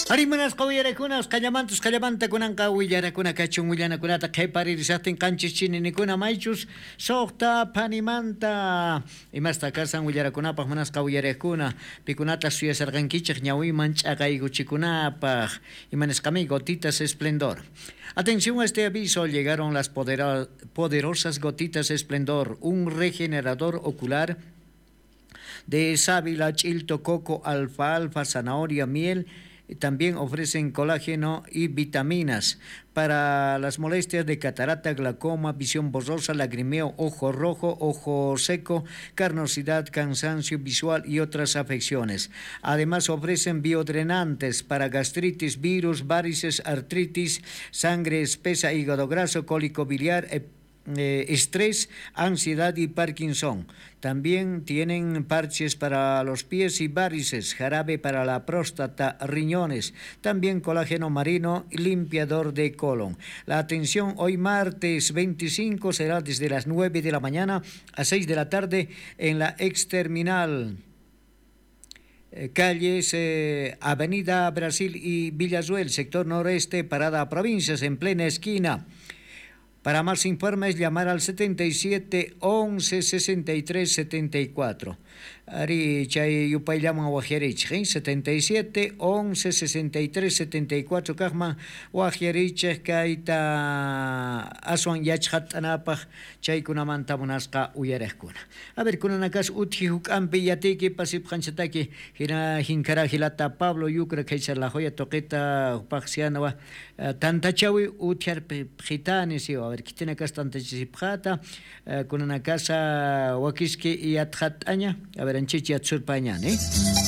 Arimanas qawiyarakuna qallamantus qallamanta kunanqa willarakuna kachun willanakunata qhayparirisaqtin qanchis chininikuna maychus suqta panimanta imasta karsan willarakunapaq manas qawiyarakuna pikunata suyasarqankichik ñawiman ch'aqaykuchikunapaq imanisqami gotitas esplendor. Atención a este aviso, llegaron las poderosas gotitas esplendor, un regenerador ocular de sábila, chilto, coco, alfalfa, zanahoria, miel. También ofrecen colágeno y vitaminas para las molestias de catarata, glaucoma, visión borrosa, lagrimeo, ojo rojo, ojo seco, carnosidad, cansancio visual y otras afecciones. Además ofrecen biodrenantes para gastritis, virus, varices, artritis, sangre espesa, hígado graso, cólico biliar, estrés, ansiedad y Parkinson. También tienen parches para los pies y varices, jarabe para la próstata, riñones, también colágeno marino y limpiador de colon. La atención hoy martes 25 será desde las 9 de la mañana a 6 de la tarde en la exterminal. Calles Avenida Brasil y Villazuel, sector noreste, parada Provincias, en plena esquina. Para más informes, llamar al 77 11 63 74. Ari chay yupay llaman wajerich, 77 11 63 74 kajman wajerich kaita aswan yachhatanapaj chaykunamanta munasqa uyarejkuna. A ver, kunanakas utji huk'anpi yatiki pasip qanchataki hina hinkara hilata Pablo Yucra kaychar la joya toqueta paxianawa tantachawi utjar pjitani siwa. A ver, kitinakas tantachipjata kunanakasa wakiski y atjataña. A ver, en chichi atsurpañan,